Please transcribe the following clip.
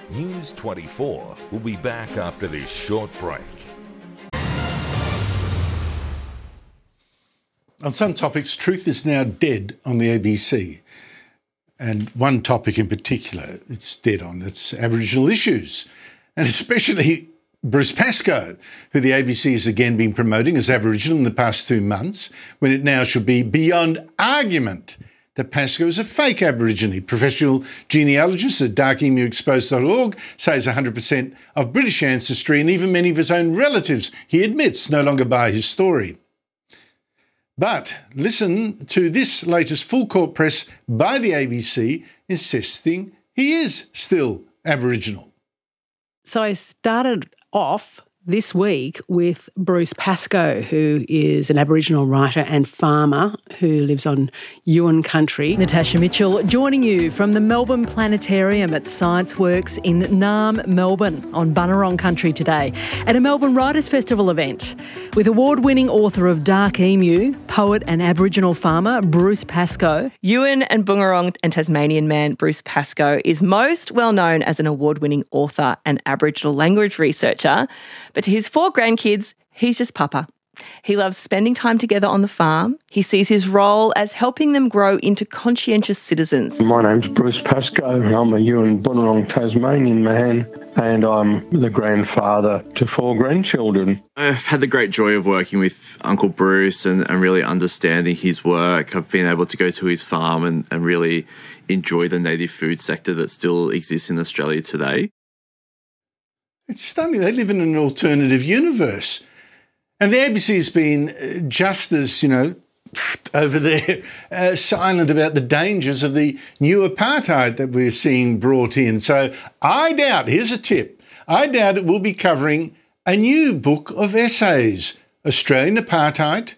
News 24 will be back after this short break. On some topics, truth is now dead on the ABC. And one topic in particular it's dead on, it's Aboriginal issues. And especially Bruce Pascoe, who the ABC has again been promoting as Aboriginal in the past 2 months, when it now should be beyond argument that Pascoe is a fake Aborigine. Professional genealogist at darkemuexposed.org says 100% of British ancestry and even many of his own relatives, he admits, no longer buy his story. But listen to this latest full court press by the ABC insisting he is still Aboriginal. So I started off this week with Bruce Pascoe, who is an Aboriginal writer and farmer who lives on Yuin country. Natasha Mitchell joining you from the Melbourne Planetarium at ScienceWorks in Naarm, Melbourne, on Bunurong country today at a Melbourne Writers' Festival event with award-winning author of Dark Emu, poet and Aboriginal farmer Bruce Pascoe. Yuin and Bunurong and Tasmanian man Bruce Pascoe is most well known as an award-winning author and Aboriginal language researcher. But to his 4 grandkids, he's just Papa. He loves spending time together on the farm. He sees his role as helping them grow into conscientious citizens. My name's Bruce Pascoe. I'm a Yuin Bunurong Tasmanian man, and I'm the grandfather to 4 grandchildren. I've had the great joy of working with Uncle Bruce and really understanding his work. I've been able to go to his farm and really enjoy the native food sector that still exists in Australia today. It's stunning. They live in an alternative universe. And the ABC has been just as, over there, silent about the dangers of the new apartheid that we're seeing brought in. So I doubt, here's a tip, I doubt it will be covering a new book of essays, Australian Apartheid,